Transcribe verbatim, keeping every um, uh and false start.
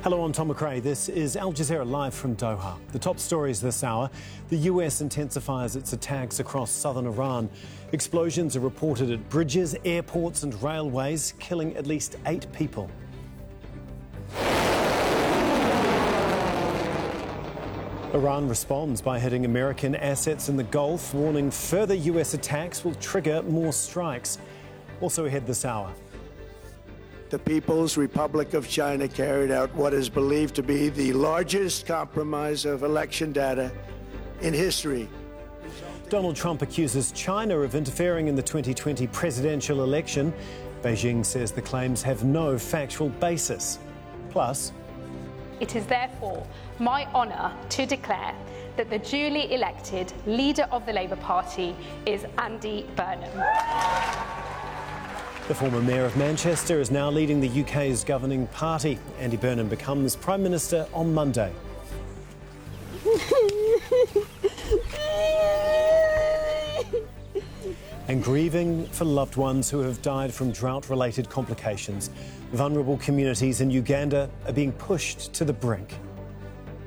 Hello, I'm Tom McRae. This is Al Jazeera live from Doha. The top stories this hour. The U S intensifies its attacks across southern Iran. Explosions are reported at bridges, airports and railways, killing at least eight people. Iran responds by hitting American assets in the Gulf, warning further U S attacks will trigger more strikes. Also ahead this hour. The People's Republic of China carried out what is believed to be the largest compromise of election data in history. Donald Trump accuses China of interfering in the twenty twenty presidential election. Beijing says the claims have no factual basis. Plus, it is therefore my honour to declare that the duly elected leader of the Labour Party is Andy Burnham. The former Mayor of Manchester is now leading the U K's governing party. Andy Burnham becomes Prime Minister on Monday. And grieving for loved ones who have died from drought-related complications. Vulnerable communities in Uganda are being pushed to the brink.